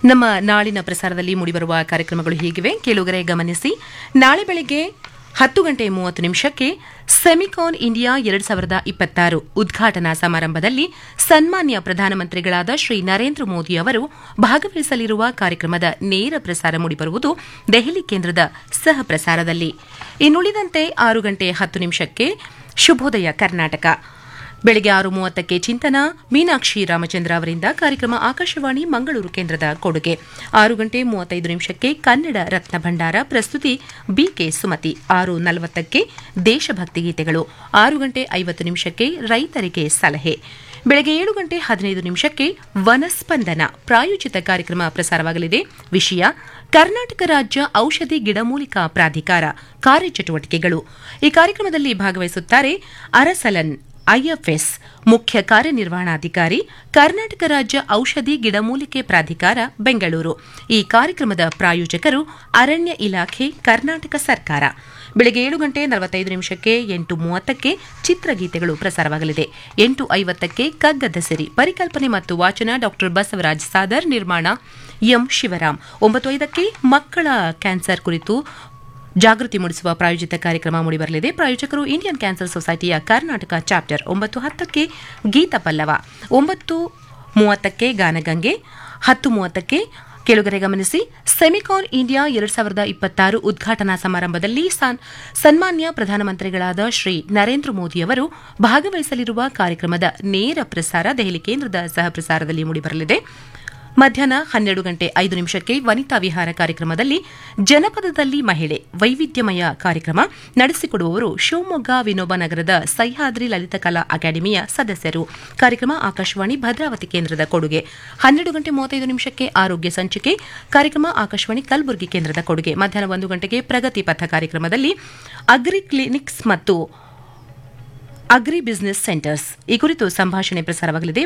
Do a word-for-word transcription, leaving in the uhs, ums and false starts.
ನಮ್ಮ ನಾಳಿನ ಪ್ರಸಾರದಲ್ಲಿ ಮೂಡಿಬರುವ ಕಾರ್ಯಕ್ರಮಗಳು ಹೀಗಿವೆ. ಕೇಳುಗರೆ ಗಮನಿಸಿ. ನಾಳೆ ಬೆಳಗ್ಗೆ ಹತ್ತು ಗಂಟೆ ಮೂವತ್ತು ನಿಮಿಷಕ್ಕೆ ಸೆಮಿಕಾನ್ ಇಂಡಿಯಾ ಎರಡು ಸಾವಿರದ ಇಪ್ಪತ್ತಾರು ಉದ್ಘಾಟನಾ ಸಮಾರಂಭದಲ್ಲಿ ಸನ್ಮಾನ್ಯ ಪ್ರಧಾನಮಂತ್ರಿಗಳಾದ ಶ್ರೀ ನರೇಂದ್ರ ಮೋದಿ ಅವರು ಭಾಗವಹಿಸಲಿರುವ ಕಾರ್ಯಕ್ರಮದ ನೇರ ಪ್ರಸಾರ ಮೂಡಿಬರುವುದು ದೆಹಲಿ ಕೇಂದ್ರದ ಸಹ ಪ್ರಸಾರದಲ್ಲಿ. ಇನ್ನುಳಿದಂತೆ ಆರು ಗಂಟೆ ಹತ್ತು ನಿಮಿಷಕ್ಕೆ ಶುಭೋದಯ ಕರ್ನಾಟಕ, ಬೆಳಗ್ಗೆ ಆರು ಮೂವತ್ತಕ್ಕೆ ಚಿಂತನ ಮೀನಾಕ್ಷಿ ರಾಮಚಂದ್ರ ಅವರಿಂದ ಕಾರ್ಯಕ್ರಮ ಆಕಾಶವಾಣಿ ಮಂಗಳೂರು ಕೇಂದ್ರದ ಕೊಡುಗೆ. ಆರು ಗಂಟೆ ಮೂವತ್ತೈದು ನಿಮಿಷಕ್ಕೆ ಕನ್ನಡ ರತ್ನ ಭಂಡಾರ, ಪ್ರಸ್ತುತಿ ಬಿಕೆ ಸುಮತಿ. ಆರು ನಲವತ್ತಕ್ಕೆ ದೇಶಭಕ್ತಿ ಗೀತೆಗಳು. ಆರು ಗಂಟೆ ಐವತ್ತು ನಿಮಿಷಕ್ಕೆ ರೈತರಿಗೆ ಸಲಹೆ. ಬೆಳಗ್ಗೆ ಏಳು ಗಂಟೆ ಹದಿನೈದು ನಿಮಿಷಕ್ಕೆ ವನಸ್ಪಂದನ ಪ್ರಾಯೋಜಿತ ಕಾರ್ಯಕ್ರಮ ಪ್ರಸಾರವಾಗಲಿದೆ. ವಿಷಯ ಕರ್ನಾಟಕ ರಾಜ್ಯ ಔಷಧಿ ಗಿಡಮೂಲಿಕಾ ಪ್ರಾಧಿಕಾರ ಕಾರ್ಯಚಟುವಟಿಕೆಗಳು. ಈ ಕಾರ್ಯಕ್ರಮದಲ್ಲಿ ಭಾಗವಹಿಸುತ್ತಾರೆ ಅರಸಲನ್ ಐಎಫ್ಎಸ್ ಮುಖ್ಯ ಕಾರ್ಯನಿರ್ವಹಣಾಧಿಕಾರಿ, ಕರ್ನಾಟಕ ರಾಜ್ಯ ಔಷಧಿ ಗಿಡಮೂಲಿಕೆ ಪ್ರಾಧಿಕಾರ, ಬೆಂಗಳೂರು. ಈ ಕಾರ್ಯಕ್ರಮದ ಪ್ರಾಯೋಜಕರು ಅರಣ್ಯ ಇಲಾಖೆ, ಕರ್ನಾಟಕ ಸರ್ಕಾರ. ಬೆಳಗ್ಗೆ ಏಳು ಗಂಟೆ ನಲವತ್ತೈದು ನಿಮಿಷಕ್ಕೆ ಎಂಟು ಮೂವತ್ತಕ್ಕೆ ಚಿತ್ರಗೀತೆಗಳು ಪ್ರಸಾರವಾಗಲಿದೆ. ಎಂಟು ಐವತ್ತಕ್ಕೆ ಕಗ್ಗದ ಸಿರಿ, ಪರಿಕಲ್ಪನೆ ಮತ್ತು ವಾಚನ ಡಾ ಬಸವರಾಜ್ ಸಾದರ್, ನಿರ್ಮಾಣ ಎಂ ಶಿವರಾಮ್. ಒಂಬತ್ತು ಐದಕ್ಕೆ ಮಕ್ಕಳ ಕ್ಯಾನ್ಸರ್ ಕುರಿತು ಜಾಗೃತಿ ಮೂಡಿಸುವ ಪ್ರಾಯೋಜಿತ ಕಾರ್ಯಕ್ರಮ ಮೂಡಿಬರಲಿದೆ. ಪ್ರಾಯೋಜಕರು ಇಂಡಿಯನ್ ಕ್ಯಾನ್ಸರ್ ಸೊಸೈಟಿಯ ಕರ್ನಾಟಕ ಚಾಪ್ಟರ್. ಒಂಬತ್ತು ಹತ್ತಕ್ಕೆ ಗೀತ ಪಲ್ಲವ. ಒಂಬತ್ತು ಮೂವತ್ತಕ್ಕೆ ಗಾನಗಂಗೆ. ಹತ್ತು ಮೂವತ್ತಕ್ಕೆ ಕೇಳುಗರೆ ಗಮನಿಸಿ. ಸೆಮಿಕಾನ್ ಇಂಡಿಯಾ ಎರಡು ಸಾವಿರದ ಇಪ್ಪತ್ತಾರು ಉದ್ಘಾಟನಾ ಸಮಾರಂಭದಲ್ಲಿ ಸನ್ಮಾನ್ಯ ಪ್ರಧಾನಮಂತ್ರಿಗಳಾದ ಶ್ರೀ ನರೇಂದ್ರ ಮೋದಿಯವರು ಭಾಗವಹಿಸಲಿರುವ ಕಾರ್ಯಕ್ರಮದ ನೇರ ಪ್ರಸಾರ ದೆಹಲಿ ಕೇಂದ್ರದ ಸಹ ಪ್ರಸಾರದಲ್ಲಿ ಮೂಡಿಬರಲಿದೆ. ಮಧ್ಯಾಹ್ನ ಹನ್ನೆರಡು ಗಂಟೆ ಐದು ನಿಮಿಷಕ್ಕೆ ವನಿತಾ ವಿಹಾರ ಕಾರ್ಯಕ್ರಮದಲ್ಲಿ ಜನಪದದಲ್ಲಿ ಮಹಿಳೆ ವೈವಿಧ್ಯಮಯ ಕಾರ್ಯಕ್ರಮ ನಡೆಸಿಕೊಡುವವರು ಶಿವಮೊಗ್ಗ ವಿನೋಬ ನಗರದ ಸಹ್ಯಾದ್ರಿ ಲಲಿತ ಕಲಾ ಅಕಾಡೆಮಿಯ ಸದಸ್ಯರು. ಕಾರ್ಯಕ್ರಮ ಆಕಾಶವಾಣಿ ಭದ್ರಾವತಿ ಕೇಂದ್ರದ ಕೊಡುಗೆ. ಹನ್ನೆರಡು ಗಂಟೆ ಮೂವತ್ತೈದು ನಿಮಿಷಕ್ಕೆ ಆರೋಗ್ಯ ಸಂಚಿಕೆ ಕಾರ್ಯಕ್ರಮ ಆಕಾಶವಾಣಿ ಕಲಬುರಗಿ ಕೇಂದ್ರದ ಕೊಡುಗೆ. ಮಧ್ಯಾಹ್ನ ಒಂದು ಗಂಟೆಗೆ ಪ್ರಗತಿ ಪಥ ಕಾರ್ಯಕ್ರಮದಲ್ಲಿ ಅಗ್ರಿ ಕ್ಲಿನಿಕ್ಸ್ ಮತ್ತು ಅಗ್ರಿ ಬಿಸಿನೆಸ್ ಸೆಂಟರ್ಸ್ ಈ ಕುರಿತು ಸಂಭಾಷಣೆ ಪ್ರಸಾರವಾಗಲಿದೆ.